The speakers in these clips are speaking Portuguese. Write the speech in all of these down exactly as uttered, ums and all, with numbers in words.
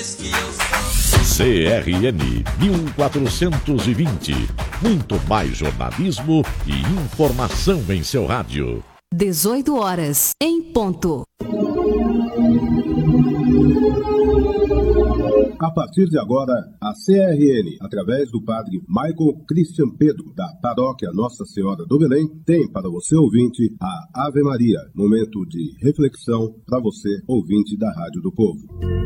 C R N mil quatrocentos e vinte. Muito mais jornalismo e informação em seu rádio. dezoito horas, em ponto. A partir de agora, a C R N, através do padre Michael Christian Pedro, da paróquia Nossa Senhora do Belém, tem para você, ouvinte, a Ave Maria, momento de reflexão para você, ouvinte da Rádio do Povo.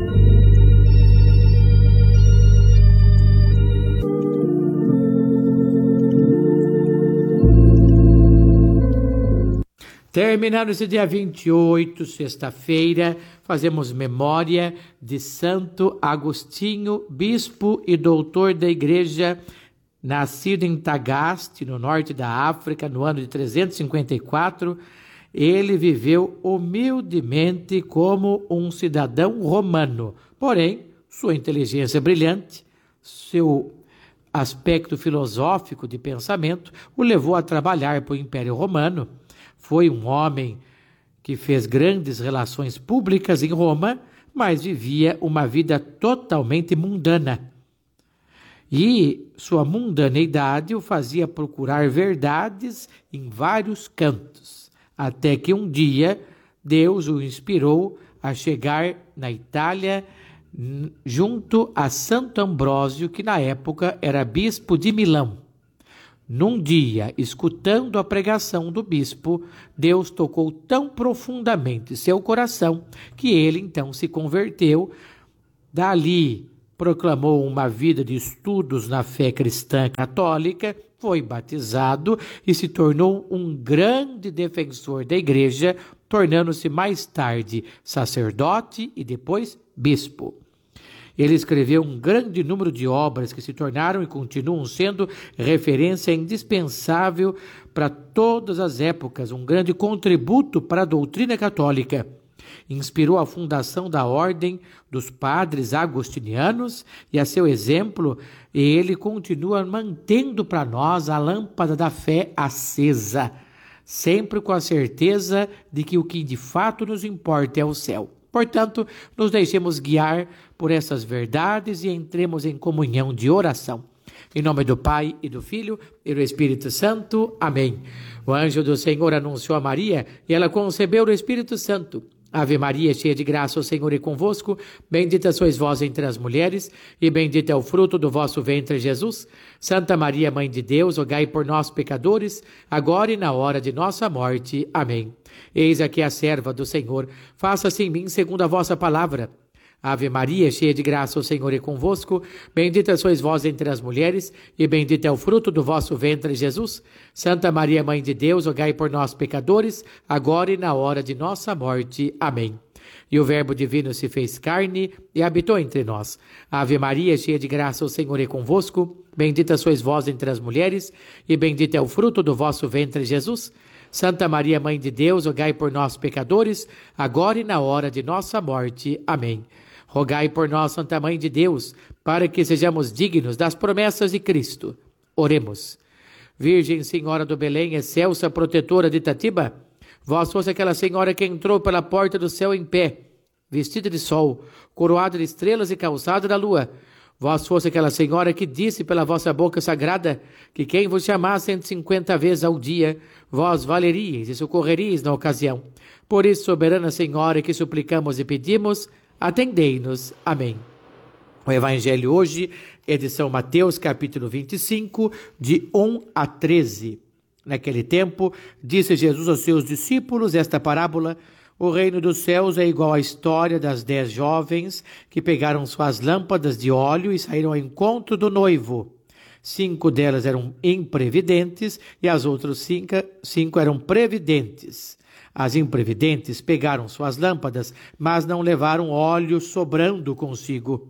Terminando esse dia vinte e oito, sexta-feira, fazemos memória de Santo Agostinho, bispo e doutor da Igreja, nascido em Tagaste, no norte da África, no ano de trezentos e cinquenta e quatro. Ele viveu humildemente como um cidadão romano, porém, sua inteligência brilhante, seu aspecto filosófico de pensamento, o levou a trabalhar para o Império Romano. Foi um homem que fez grandes relações públicas em Roma, mas vivia uma vida totalmente mundana. E sua mundaneidade o fazia procurar verdades em vários cantos, até que um dia Deus o inspirou a chegar na Itália junto a Santo Ambrósio, que na época era bispo de Milão. Num dia, escutando a pregação do bispo, Deus tocou tão profundamente seu coração que ele então se converteu. Dali, proclamou uma vida de estudos na fé cristã católica, foi batizado e se tornou um grande defensor da igreja, tornando-se mais tarde sacerdote e depois bispo. Ele escreveu um grande número de obras que se tornaram e continuam sendo referência indispensável para todas as épocas, um grande contributo para a doutrina católica. Inspirou a fundação da Ordem dos Padres Agostinianos e, a seu exemplo, ele continua mantendo para nós a lâmpada da fé acesa, sempre com a certeza de que o que de fato nos importa é o céu. Portanto, nos deixemos guiar por essas verdades e entremos em comunhão de oração. Em nome do Pai, e do Filho, e do Espírito Santo. Amém. O anjo do Senhor anunciou a Maria, e ela concebeu o Espírito Santo. Ave Maria, cheia de graça, o Senhor é convosco. Bendita sois vós entre as mulheres, e bendito é o fruto do vosso ventre, Jesus. Santa Maria, Mãe de Deus, rogai por nós, pecadores, agora e na hora de nossa morte. Amém. Eis aqui a serva do Senhor, faça-se em mim segundo a vossa palavra. Ave Maria, cheia de graça, o Senhor é convosco. Bendita sois vós entre as mulheres, e bendito é o fruto do vosso ventre, Jesus. Santa Maria, Mãe de Deus, rogai por nós, pecadores, agora e na hora de nossa morte. Amém. E o Verbo divino se fez carne e habitou entre nós. Ave Maria, cheia de graça, o Senhor é convosco. Bendita sois vós entre as mulheres, e bendito é o fruto do vosso ventre, Jesus. Santa Maria, Mãe de Deus, rogai por nós, pecadores, agora e na hora de nossa morte. Amém. Rogai por nós, Santa Mãe de Deus, para que sejamos dignos das promessas de Cristo. Oremos. Virgem Senhora do Belém, excelsa protetora de Itatiba, vós fosse aquela senhora que entrou pela porta do céu em pé, vestida de sol, coroada de estrelas e calçada da lua. Vós fosse aquela senhora que disse pela vossa boca sagrada que quem vos chamar cento e cinquenta vezes ao dia, vós valeríeis e socorreríeis na ocasião. Por isso, soberana Senhora, que suplicamos e pedimos, atendei-nos. Amém. O Evangelho hoje é de São Mateus, capítulo vinte e cinco, de um a treze. Naquele tempo, disse Jesus aos seus discípulos esta parábola: o reino dos céus é igual à história das dez jovens que pegaram suas lâmpadas de óleo e saíram ao encontro do noivo. Cinco delas eram imprevidentes e as outras cinco, cinco eram previdentes. As imprevidentes pegaram suas lâmpadas, mas não levaram óleo sobrando consigo.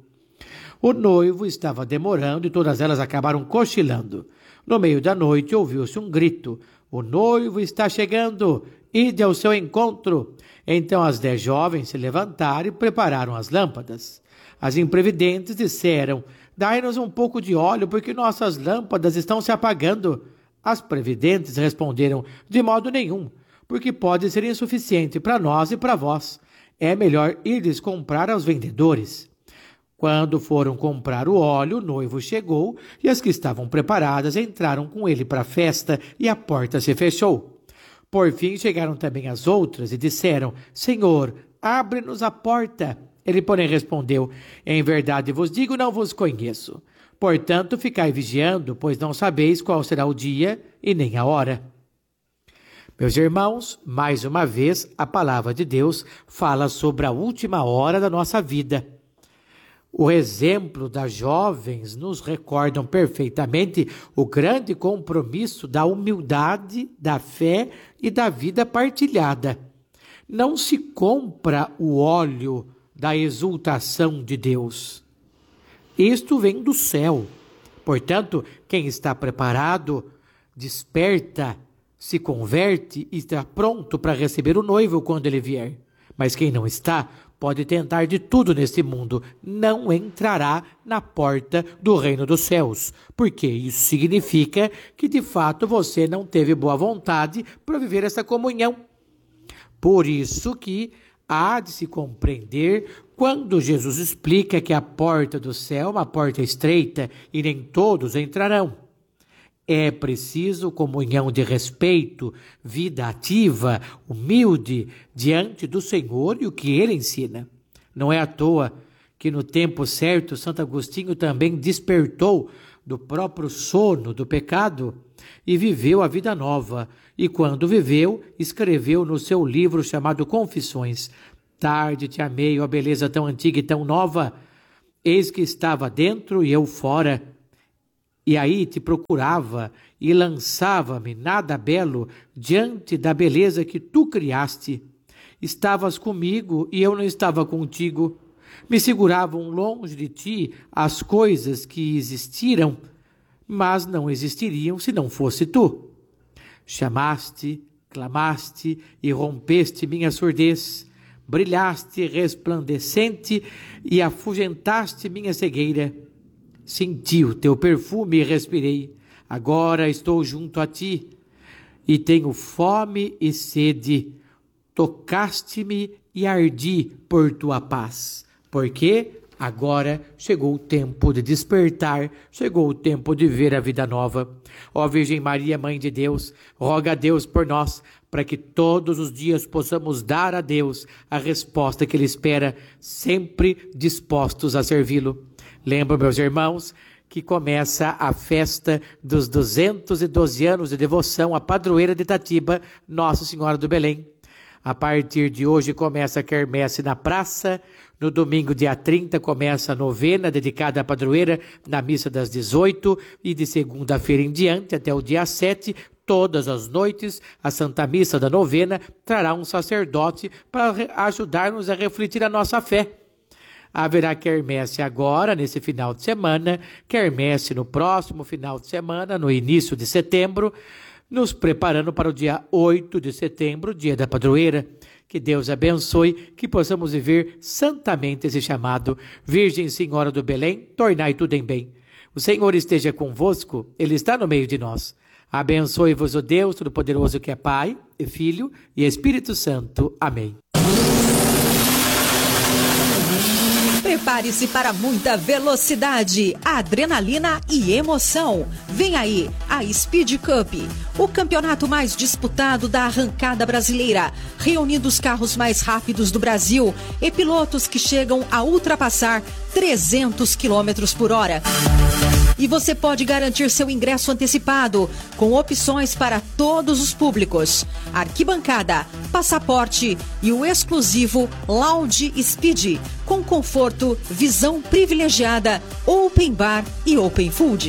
O noivo estava demorando e todas elas acabaram cochilando. No meio da noite ouviu-se um grito: o noivo está chegando, ide ao seu encontro. Então as dez jovens se levantaram e prepararam as lâmpadas. As imprevidentes disseram: dai-nos um pouco de óleo, porque nossas lâmpadas estão se apagando. As previdentes responderam: de modo nenhum, porque pode ser insuficiente para nós e para vós. É melhor irdes comprar aos vendedores. Quando foram comprar o óleo, o noivo chegou e as que estavam preparadas entraram com ele para a festa e a porta se fechou. Por fim chegaram também as outras e disseram: Senhor, abre-nos a porta. Ele, porém, respondeu: Em verdade vos digo, não vos conheço. Portanto, ficai vigiando, pois não sabeis qual será o dia e nem a hora. Meus irmãos, mais uma vez, a palavra de Deus fala sobre a última hora da nossa vida. O exemplo das jovens nos recordam perfeitamente o grande compromisso da humildade, da fé e da vida partilhada. Não se compra o óleo da exultação de Deus. Isto vem do céu. Portanto, quem está preparado, desperta, se converte e está pronto para receber o noivo quando ele vier. Mas quem não está, pode tentar de tudo neste mundo, não entrará na porta do reino dos céus, porque isso significa que de fato você não teve boa vontade para viver essa comunhão. Por isso que há de se compreender quando Jesus explica que a porta do céu é uma porta estreita e nem todos entrarão. É preciso comunhão de respeito, vida ativa, humilde, diante do Senhor e o que Ele ensina. Não é à toa que no tempo certo Santo Agostinho também despertou do próprio sono do pecado e viveu a vida nova. E quando viveu, escreveu no seu livro chamado Confissões: Tarde te amei, ó beleza tão antiga e tão nova, eis que estava dentro e eu fora. E aí te procurava e lançava-me nada belo diante da beleza que tu criaste. Estavas comigo e eu não estava contigo. Me seguravam longe de ti as coisas que existiram, mas não existiriam se não fosse tu. Chamaste, clamaste e rompeste minha surdez. Brilhaste resplandecente e afugentaste minha cegueira. Senti o teu perfume e respirei. Agora estou junto a ti e tenho fome e sede. Tocaste-me e ardi por tua paz. Porque agora chegou o tempo de despertar, chegou o tempo de ver a vida nova. Ó Virgem Maria, Mãe de Deus, roga a Deus por nós, para que todos os dias possamos dar a Deus a resposta que Ele espera, sempre dispostos a servi-lo. Lembro, meus irmãos, que começa a festa dos duzentos e doze anos de devoção à padroeira de Itatiba, Nossa Senhora do Belém. A partir de hoje começa a quermesse na praça. No domingo, dia trinta, começa a novena dedicada à padroeira na missa das dezoito e de segunda-feira em diante até o dia sete, todas as noites, a Santa Missa da novena trará um sacerdote para ajudar-nos a refletir a nossa fé. Haverá quermesse agora, nesse final de semana, quermesse no próximo final de semana, no início de setembro, nos preparando para o dia oito de setembro, dia da padroeira. Que Deus abençoe, que possamos viver santamente esse chamado. Virgem Senhora do Belém, tornai tudo em bem. O Senhor esteja convosco, Ele está no meio de nós. Abençoe-vos o Deus Todo-Poderoso, que é Pai, e Filho e Espírito Santo. Amém. Prepare-se para muita velocidade, adrenalina e emoção. Vem aí a Speed Cup, o campeonato mais disputado da arrancada brasileira, reunindo os carros mais rápidos do Brasil e pilotos que chegam a ultrapassar trezentos quilômetros por hora. E você pode garantir seu ingresso antecipado, com opções para todos os públicos: arquibancada, passaporte e o exclusivo Lounge Speed, com conforto, visão privilegiada, open bar e open food.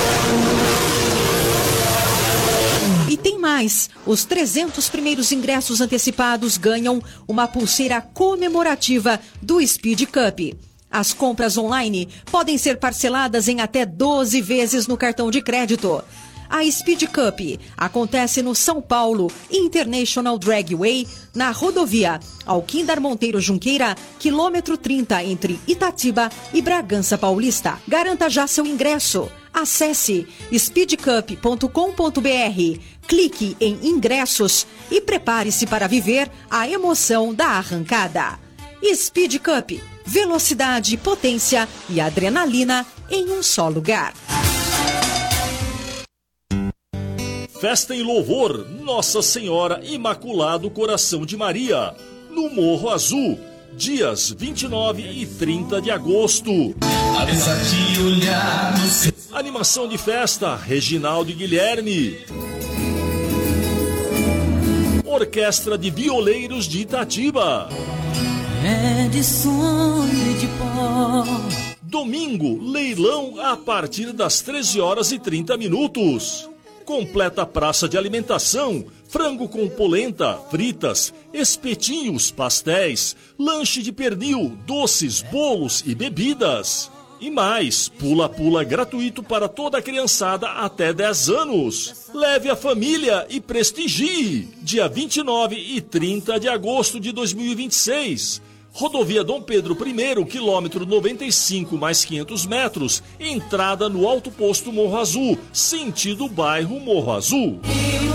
E tem mais, os trezentos primeiros ingressos antecipados ganham uma pulseira comemorativa do Speed Cup. As compras online podem ser parceladas em até doze vezes no cartão de crédito. A Speed Cup acontece no São Paulo International Dragway, na rodovia Alquindar Monteiro Junqueira, quilômetro trinta, entre Itatiba e Bragança Paulista. Garanta já seu ingresso. Acesse speed cup ponto com ponto b r, clique em ingressos e prepare-se para viver a emoção da arrancada. Speed Cup, Velocidade, potência e adrenalina em um só lugar. Festa em louvor Nossa Senhora Imaculado Coração de Maria, no Morro Azul, dias vinte e nove e trinta de agosto. Animação de festa, Reginaldo e Guilherme. Orquestra de Violeiros de Itatiba. É de sonho e de pó. Domingo, leilão a partir das treze horas e trinta minutos. Completa praça de alimentação, frango com polenta, fritas, espetinhos, pastéis, lanche de pernil, doces, bolos e bebidas. E mais, pula-pula gratuito para toda a criançada até dez anos. Leve a família e prestigie. Dia vinte e nove e trinta de agosto de dois mil e vinte e seis. Rodovia Dom Pedro I, quilômetro noventa e cinco mais quinhentos metros, entrada no Alto Posto Morro Azul, sentido bairro Morro Azul.